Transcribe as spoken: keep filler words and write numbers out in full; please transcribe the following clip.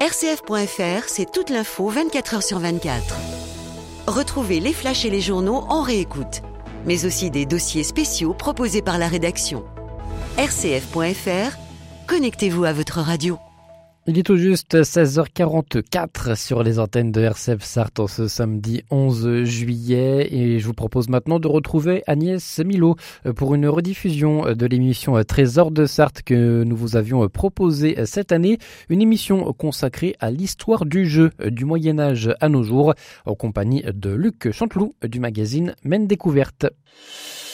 R C F point F R, c'est toute l'info vingt-quatre heures sur vingt-quatre. Retrouvez les flashs et les journaux en réécoute, mais aussi des dossiers spéciaux proposés par la rédaction. R C F point F R, connectez-vous à votre radio. Il est tout juste seize heures quarante-quatre sur les antennes de R C F Sarthe en ce samedi onze juillet et je vous propose maintenant de retrouver Agnès Milot pour une rediffusion de l'émission Trésor de Sarthe que nous vous avions proposée cette année, une émission consacrée à l'histoire du jeu du Moyen-Âge à nos jours en compagnie de Luc Chanteloup du magazine Maine Découverte.